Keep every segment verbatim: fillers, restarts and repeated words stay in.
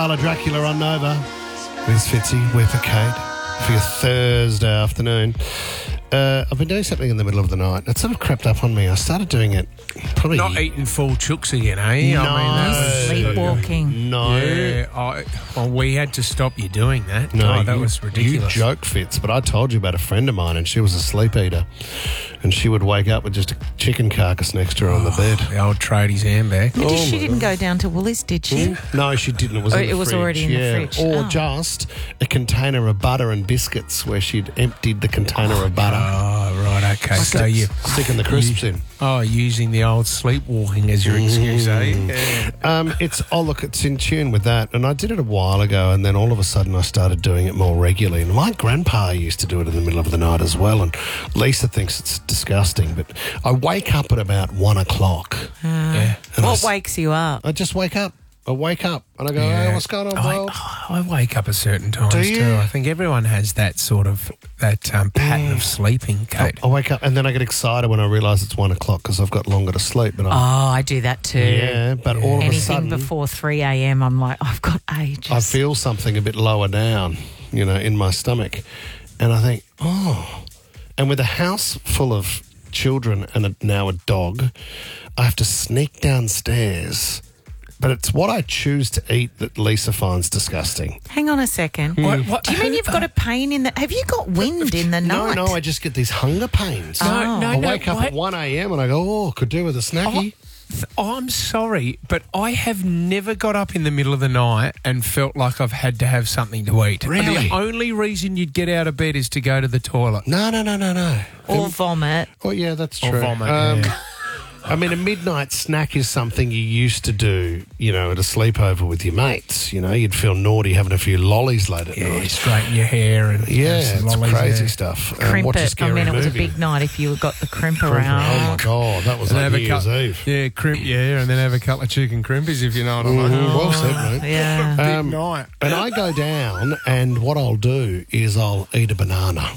Carla Dracula on Nova. Liz Fitzy, we're for Kate for your Thursday afternoon. Uh, I've been doing something in the middle of the night. It sort of crept up on me. I started doing it probably... Not eating full chooks again, eh? No. I mean, that was, Sleepwalking. No. Yeah, I, well, we had to stop you doing that. No, oh, that you, was ridiculous. You joke, Fitz, but I told you about a friend of mine and she was a sleep eater. And she would wake up with just a chicken carcass next to her on the bed. The old tradies handbag. But Oh, she my didn't go down to Woolies, did she? No, she didn't. It was Oh, in the it was fridge. already in the yeah. fridge. Or Oh. just a container of butter and biscuits where she'd emptied the container of butter. Oh, right, okay. So Stick- you... Sticking the crisps in. Oh, using the old sleepwalking as your excuse, eh? Mm. Yeah. Um, it's oh look, it's in tune with that, and I did it a while ago, and then all of a sudden I started doing it more regularly. And my grandpa used to do it in the middle of the night as well, and Lisa thinks it's disgusting, but I wake up at about one o'clock. yeah. And I What s- wakes you up? I just wake up. I wake up and I go, Yeah. hey, what's going on, I, world? I wake up at certain times Do you? too. I think everyone has that sort of that um, pattern of sleeping, Kate. I wake up and then I get excited when I realise it's one o'clock because I've got longer to sleep. But Oh, I'm, I do that too. yeah, but all of a Anything sudden before three a.m, I'm like, I've got ages. I feel something a bit lower down, you know, in my stomach. And I think, oh. And with a house full of children and a, now a dog, I have to sneak downstairs. But it's what I choose to eat that Lisa finds disgusting. Hang on a second. What- what- Do you mean you've got a pain in the... Have you got wind in the No, night? no, I just get these hunger pains. Oh. No, no, I no. wake up wait. at one a.m. and I go, oh, could do with a snacky. Th- I'm sorry, but I have never got up in the middle of the night and felt like I've had to have something to eat. Really? The only reason you'd get out of bed is to go to the toilet. No, no, no, no, no. Or vomit. Oh, yeah, that's Or true. vomit, Um, yeah. I mean, a midnight snack is something you used to do, you know, at a sleepover with your mates. You know, you'd feel naughty having a few lollies late at Yeah, night. straighten your hair and Yeah, have some it's lollies crazy there. stuff. Um, Crimp watch a it. I scary mean, it was a movie. big night if you got the crimp Oh, around. my God, that was And like have New a Year's cou- Eve. Yeah, crimp your hair and then have a couple of chicken crimpies if you know what I mean. Mhm, well said, mate. Yeah. Big Um, night. And I go down, and what I'll do is I'll eat a banana.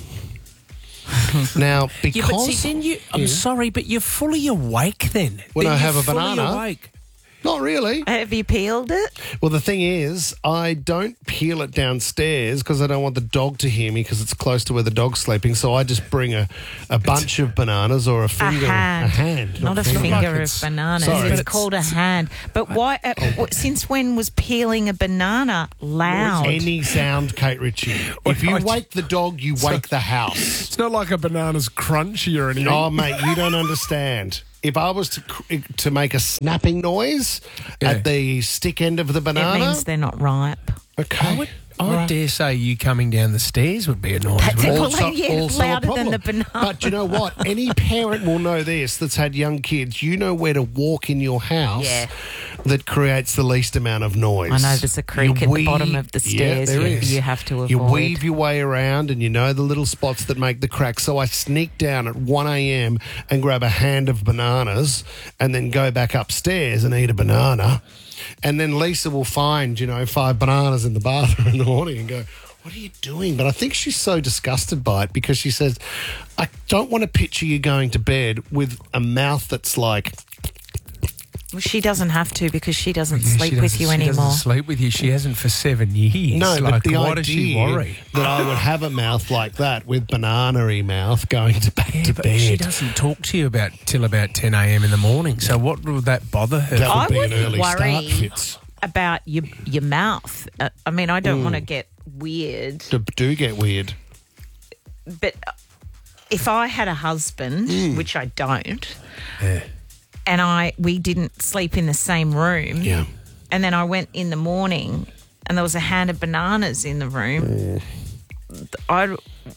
Now, because Yeah, but see, then you... I'm Yeah. sorry, but you're fully awake then. When Then I you're have a fully banana- awake. not really. Have you peeled it? Well, the thing is, I don't peel it downstairs because I don't want the dog to hear me because it's close to where the dog's sleeping. So I just bring a, a bunch of bananas or a A finger. hand. A hand. Not a finger. finger Like of it's- bananas. Sorry. It's But called a hand. But why? Uh, wh- since when was peeling a banana loud? Any sound, Kate Ritchie. If you What? wake the dog, you wake the house. It's not like a banana's crunchy or anything. Oh, mate, you don't understand. If I was to cr- to make a snapping noise Yeah. at the stick end of the It banana, means they're not ripe. okay. I would, I would dare say you coming down the stairs would be a noise. That's wouldn't it? it. Well, yeah, also a louder than problem. the banana. But you know what? Any parent will know this that's had young kids. You know where to walk in your house Yeah. that creates the least amount of noise. I know there's a creek You at the weave- bottom of the stairs Yeah, there you- is. you have to You avoid. weave your way around and you know the little spots that make the cracks. So I sneak down at one a.m. and grab a hand of bananas and then go back upstairs and eat a banana. And then Lisa will find, you know, five bananas in the bathroom in the morning and go, what are you doing? But I think she's so disgusted by it because she says, I don't want to picture you going to bed with a mouth that's like, Well, she doesn't have to because she doesn't Yeah, sleep she with you doesn't- she anymore. doesn't sleep with you. She hasn't for seven years. no, like, but the why idea does she worry? that I would have a mouth like that with banana-y mouth going to back Yeah, to but bed. she doesn't talk to you about till about ten a.m. in the morning. So what would that bother her? That I would be an wouldn't early start, worry. Fitz. About your your mouth. Uh, I mean, I don't want to get weird, Do, do get weird. but if I had a husband, which I don't, Yeah. and I we didn't sleep in the same room, Yeah. and then I went in the morning and there was a hand of bananas in the room, I'd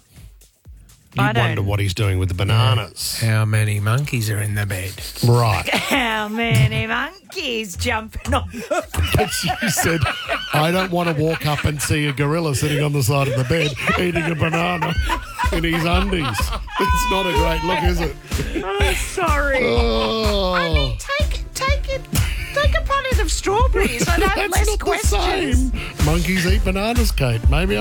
You I don't- wonder what he's doing with the bananas. How many monkeys are in the bed? Right. How many monkeys jumping on the But she said, I don't want to walk up and see a gorilla sitting on the side of the bed eating a banana in his undies. It's not a great look, is it? Oh, sorry. Oh, Take take it. Take a punnet of strawberries. I'd have that's less not questions. the same. Monkeys eat bananas, Kate. Maybe